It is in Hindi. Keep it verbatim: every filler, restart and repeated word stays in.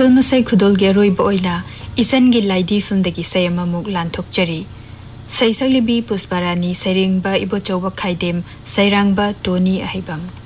फिल्म से खुदोल के रोइब ओइना इसन की लाइडी फिल्म दगी सयमा मुक लांथोकचरी सैसलिबी पुष्पारानी सैरिंगबा इबोचौबा खाइदेम सैरांगबा टोनी अहिबम।